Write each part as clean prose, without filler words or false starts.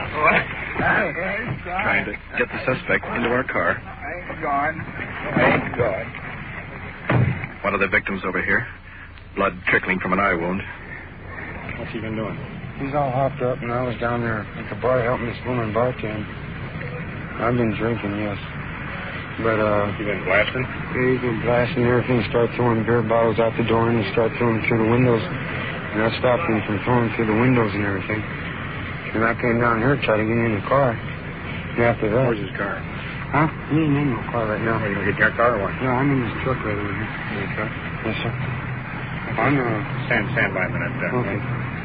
Trying to get the suspect into our car. Ain't gone. One of the victims over here. Blood trickling from an eye wound. What's he been doing? He's all hopped up, and I was down there at the bar helping this woman bartend. I've been drinking, yes. But, You been blasting? yeah, he's been blasting everything, start throwing beer bottles out the door, and he start throwing them through the windows. And I stopped him from throwing through the windows and everything. And I came down here, tried to get in the car. And after that... Where's his car? Huh? He ain't in no car right now. Are you going to hit your car or what? No, I'm in this truck right over here. In your truck? Yes, sir. I'm stand by a minute. Okay.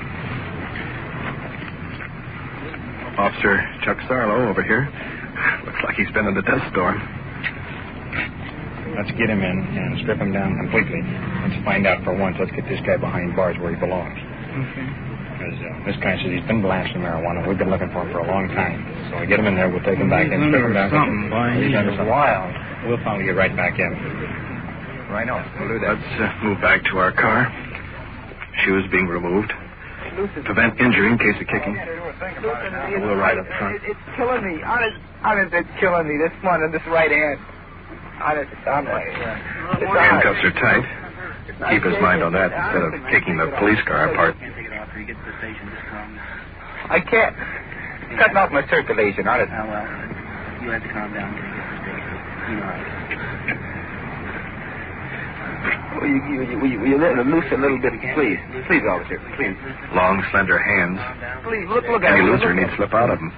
Officer Chuck Sarlo over here. Looks like he's been in the death storm. Let's get him in and strip him down completely. Let's find out for once. Let's get this guy behind bars where he belongs. Okay. Because this guy says he's been blasting marijuana. We've been looking for him for a long time. So we get him in there. We'll take him back in, strip him down. Something, boy. He's wild. We'll finally get right back in. Right on. We'll do that. Let's move back to our car. Shoes being removed. Prevent injury in case of kicking. We'll ride up front. It's killing me. Honest, it's killing me. This one on this right hand. Honest, I'm like... Handcuffs are tight. Keep his mind on that instead of kicking the police car apart. I can't. It's cutting off my circulation, honest. You have to calm down. Will you let him loose a little bit, please? Please, officer, please. Long, slender hands. Please, look at Any him. looser needs to slip out of them.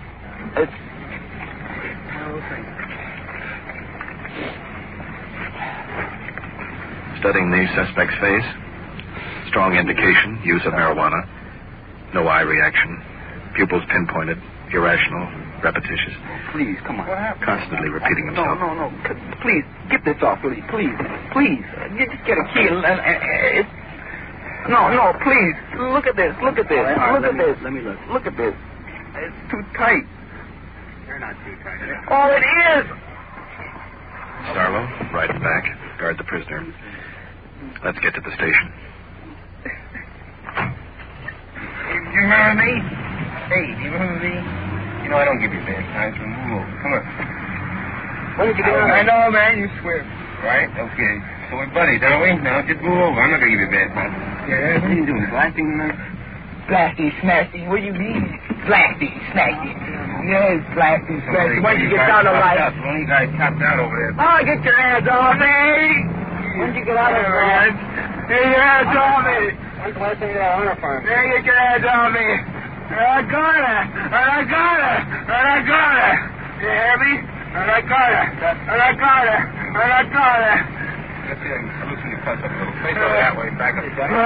Studying the suspect's face. Strong indication, use of marijuana. No eye reaction. Pupils pinpointed. Irrational. Repetitious. Please, come on. Constantly repeating himself. No. Please, get this off, please. Please. You just get a key and No, please. Look at this. Look at this. Let me look. Look at this. It's too tight. You're not too tight. Oh, it is. Sarlo, right and back. Guard the prisoner. Let's get to the station. You remember me? Hey, do you remember me? You know I don't give you bad times. Move over. Come on. What did you do? I know, man. You swear. Right? Okay. So we're buddies, aren't we? Now just move over. I'm not going to give you bad times. Yeah, what are you doing? Blasting tonight? Blasty, smashy. What do you mean? Blasty, smashy. Yes, blasty, smashy. Once you get out of life. One of you guys tapped out over there. Oh, get your hands off me! Once you get out of life. Get your hands off me! When's the last time you got a hunter farm? There, get your hands off me! I got it! You hear me? I got it! That's it. Loosen your cuts up a little. Face over that way. Back up.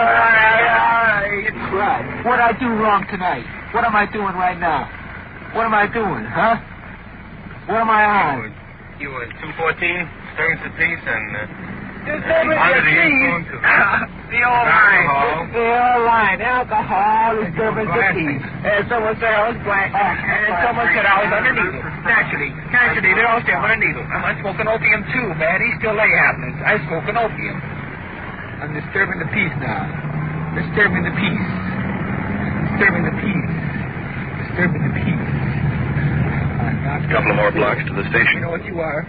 What I do wrong tonight? What am I doing right now? What am I doing, huh? What am I on? You were 214, disturbance of peace, and... Under the influence of... The old line. Alcohol, disturbance of peace. And someone said I was black. And someone said I was underneath it. Naturally, they all say I'm underneath it. I'm smoking opium too, man. These still lay happenings. I'm smoking opium. I'm disturbing the peace now. Disturbing the peace. A couple of more blocks to the station. You know what you are?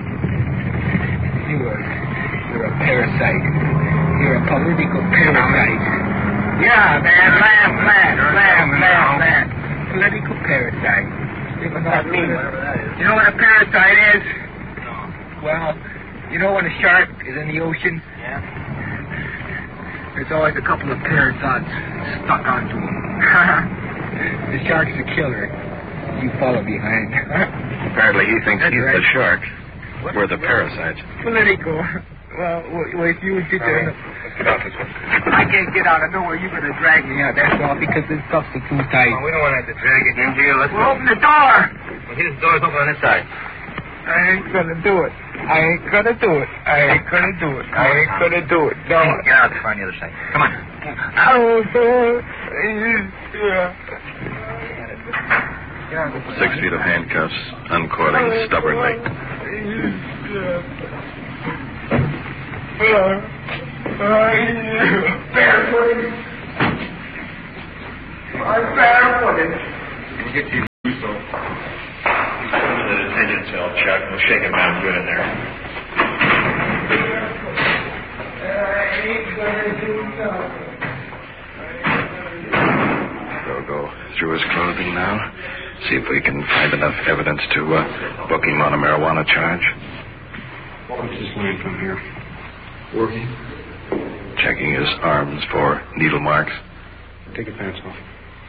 You're a parasite. You're a political parasite. Yeah, man. Laugh. Political parasite. You know what a parasite is? No. Well, you know when a shark is in the ocean? Yeah. There's always a couple of parasites stuck onto him. The shark's a killer. You follow behind. Apparently he thinks he's the shark. We're the parasites. Political. Well, if you would sit there... Let's get out this way. I can't get out. I know where you're going to drag me out. That's all because this stuff's too tight. We don't want to have to drag it in here. Let's Open the door. Well, his door's open on this side. I ain't going to do it. No. Get out there on the other side. Come on. Oh, 6 feet of handcuffs, uncoiling stubbornly. I'm barefooted. He's going to the detention cell, Chuck. We'll shake him out good in there. We'll go through his clothing now. See if we can find enough evidence to book him on a marijuana charge. What's this line from here? Working. Checking his arms for needle marks. Take your pants off.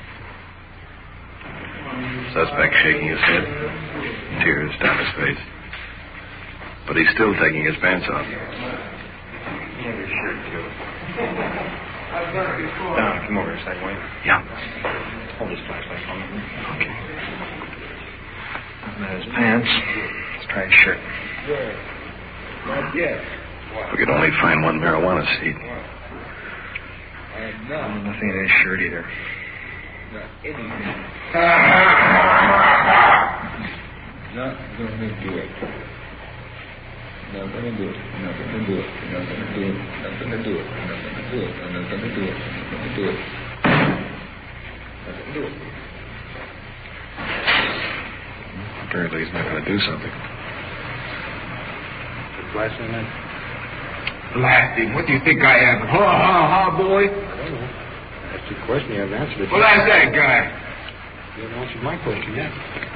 Suspect shaking his head. Tears down his face. But he's still taking his pants off. Yeah, your shirt, too. Don, come over here, Sideway. Yeah. Hold this flashlight for me. Okay. His pants. Let's try his shirt. If we could only find one marijuana seed. Nothing in his shirt either. Not gonna do it. Not gonna do it. Not gonna do it. Not gonna do it. Not gonna do it. Not gonna do it. I'm not gonna do it. Not gonna do it. Not gonna do it. Apparently he's not going to do something. Blast him in. Blasting. What do you think I am? Ha, boy? I don't know. That's your question. You haven't answered it. Well, that's that guy. You haven't answered my question yet.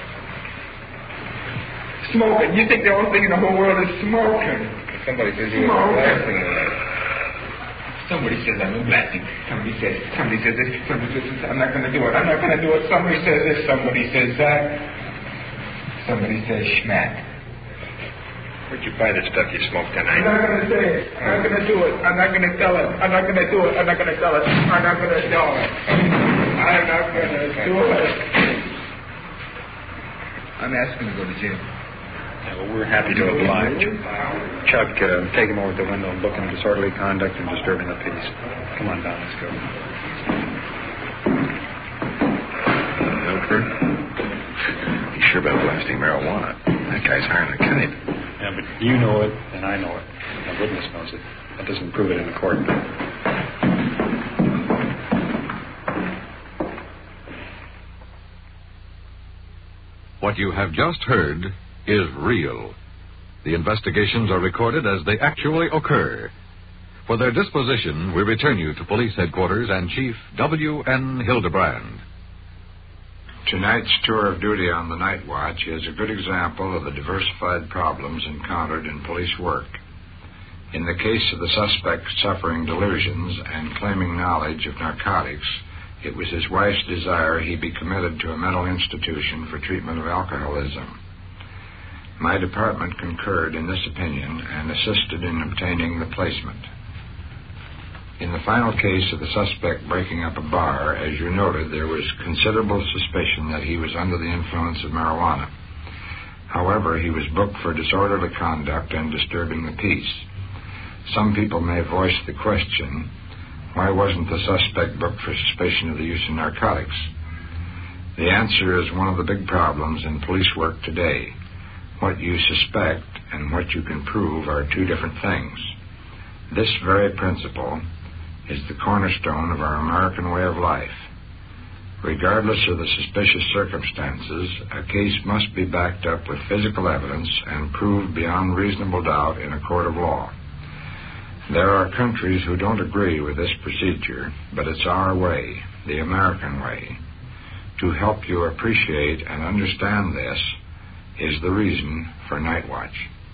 Smoking. You think the only thing in the whole world is smoking? Somebody says you were blasting him. Somebody says I'm a blasting. Somebody says this. Somebody says I'm not going to do it. I'm not going to do it. Somebody says this. Somebody says that. Somebody says schmack. Where'd you buy the stuff you smoked tonight? I'm not going to say it. I'm not going to do it. I'm not going to tell it. I'm not going to do it. I'm not going to tell it. I'm not going to tell it. I'm not going to do it. I'm asking to go to jail. Yeah, well, we're happy to oblige. Chuck, take him over to the window and book him disorderly conduct and disturbing the peace. Come on down, let's go. Milford? He's sure about blasting marijuana. That guy's hiring a kite. Yeah, but you know it, and I know it. And the witness knows it. That doesn't prove it in the court. What you have just heard is real. The investigations are recorded as they actually occur. For their disposition, we return you to Police Headquarters and Chief W.N. Hildebrand. Tonight's tour of duty on the night watch is a good example of the diversified problems encountered in police work. In the case of the suspect suffering delusions and claiming knowledge of narcotics, it was his wife's desire he be committed to a mental institution for treatment of alcoholism. My department concurred in this opinion and assisted in obtaining the placement. In the final case of the suspect breaking up a bar, as you noted, there was considerable suspicion that he was under the influence of marijuana. However, he was booked for disorderly conduct and disturbing the peace. Some people may voice the question, why wasn't the suspect booked for suspicion of the use of narcotics? The answer is one of the big problems in police work today. What you suspect and what you can prove are two different things. This very principle is the cornerstone of our American way of life. Regardless of the suspicious circumstances, a case must be backed up with physical evidence and proved beyond reasonable doubt in a court of law. There are countries who don't agree with this procedure, but it's our way, the American way. To help you appreciate and understand this is the reason for Night Watch.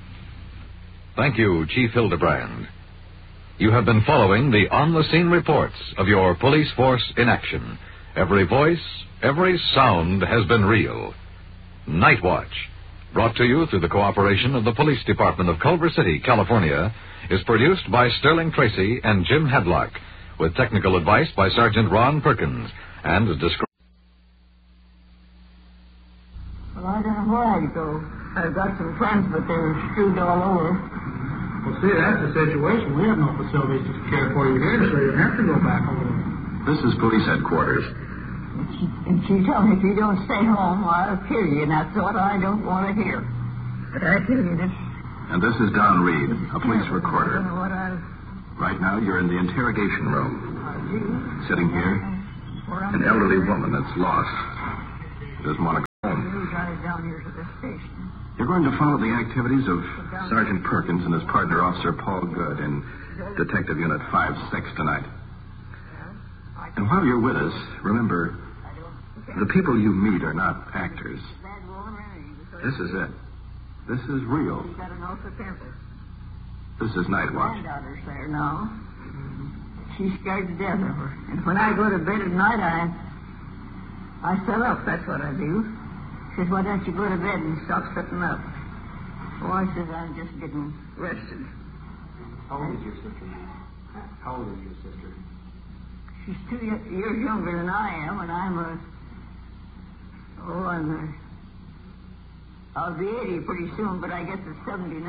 Thank you, Chief Hildebrand. You have been following the on-the-scene reports of your police force in action. Every voice, every sound has been real. Night Watch, brought to you through the cooperation of the Police Department of Culver City, California, is produced by Sterling Tracy and Jim Hadlock, with technical advice by Sergeant Ron Perkins, and described. Well, I don't know where I'd go. I've got some friends, but they're screwed all over. Well, see, that's the situation. We have no facilities to care for you here, so you have to go back over there. This is Police Headquarters. And she told me if you don't stay home, I'll kill you, and that's what I don't want to hear. But I tell you this. And this is Don Reed, a police recorder. I don't know what Right now, you're in the interrogation room. Sitting here, an elderly woman that's lost. Doesn't want to Who drives down here to the station? You're going to follow the activities of Sergeant Perkins and his partner, Officer Paul Good, in Detective Unit 5-6 tonight. And while you're with us, remember, the people you meet are not actors. This is it. This is real. This is Night Watch. My daughter's there now. She's scared to death of her. And when I go to bed at night, I sit up. That's what I do. She says, why don't you go to bed and stop sitting up? Oh, I says, I'm just getting rested. How old is your sister now? How old is your sister? She's 2 years younger than I am, and I'll be 80 pretty soon, but I guess it's 79.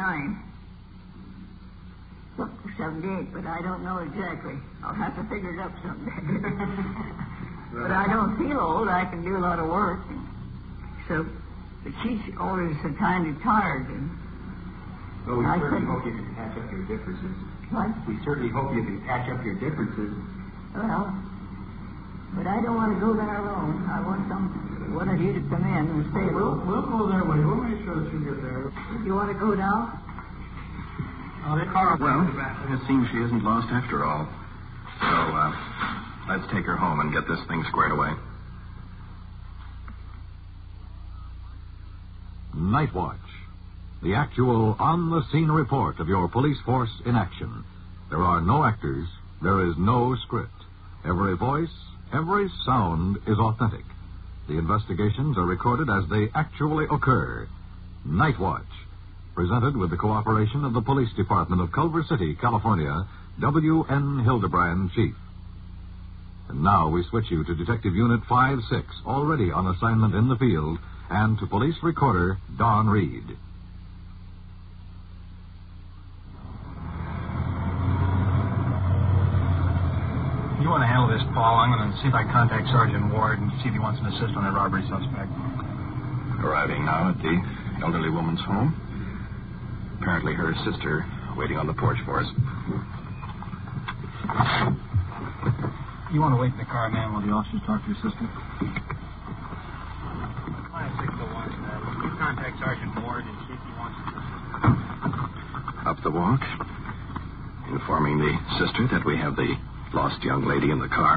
Look, 78, but I don't know exactly. I'll have to figure it up someday. But I don't feel old. I can do a lot of work. So, but she's always kind of tired. Well, we certainly hope you can patch up your differences. What? We certainly hope you can patch up your differences. Well, but I don't want to go there alone. I want one of you to come in and stay. We'll go that way. We'll make sure that you get there. You want to go now? Oh, the car. Well, it seems she isn't lost after all. So, let's take her home and get this thing squared away. Night Watch, the actual on-the-scene report of your police force in action. There are no actors. There is no script. Every voice, every sound is authentic. The investigations are recorded as they actually occur. Night Watch, presented with the cooperation of the Police Department of Culver City, California, W.N. Hildebrand, Chief. And now we switch you to Detective Unit 5-6, already on assignment in the field, and to Police Recorder Don Reed. You want to handle this, Paul? I'm going to see if I contact Sergeant Ward and see if he wants an assist on that robbery suspect. Arriving now at the elderly woman's home. Apparently her sister waiting on the porch for us. You want to wait in the car, man, while the officers talk to your sister? 601. You contact Sergeant Ward and see if he wants an assist. Up the walk, informing the sister that we have the lost young lady in the car.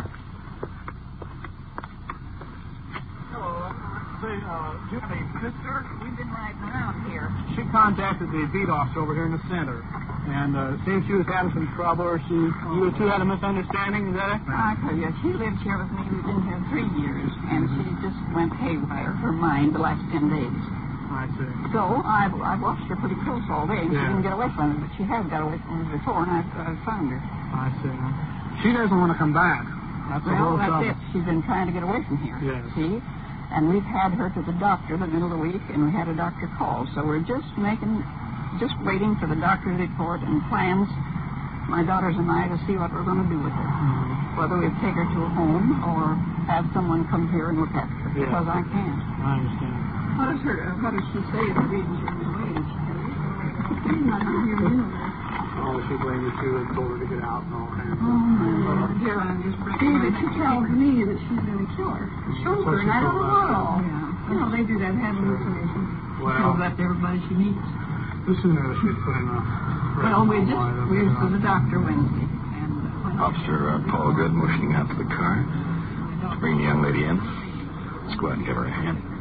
Hello. Say, do you have a sister? We've been riding around here. She contacted the beat officer over here in the center. And seems she was having some trouble, or you two had a misunderstanding, is that it? I tell you, she lived here with me. We've been here 3 years, and she just went haywire, her mind, the last 10 days. I see. So I watched her pretty close all day, and she didn't get away from me, but she has got away from me before, and I found her. I see. She doesn't want to come back. That's the whole trouble. That's it. She's been trying to get away from here. Yes. See? And we've had her to the doctor the middle of the week, and we had a doctor call. So we're just waiting for the doctor's report and plans, my daughters and I, to see what we're going to do with her. Mm-hmm. Whether we take her to a home or have someone come here and look at her, because I can't. I understand. What does she say the reasons for the wage? She's not here anyway. Oh, she blamed you too and told her to get out and all kinds of stuff. Oh, my Lord. Dear, I'm just breaking. But she tells me that she's going to kill her. Show her, and I don't know what all. Yeah. You know, they do that, have hallucination. Well, she tells that to everybody she meets. The sooner she'd put in a... Well, we was to the doctor Wednesday. And Officer Paul Good motioning out to the car to bring the young lady in. Let's go ahead and give her a hand.